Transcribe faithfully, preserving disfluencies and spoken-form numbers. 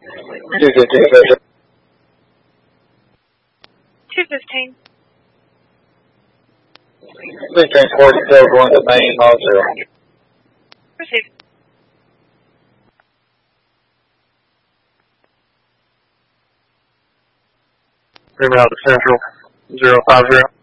two fifteen. two fifteen. Please transport still going to main, all zero. Received. Remember out to Central, zero five zero.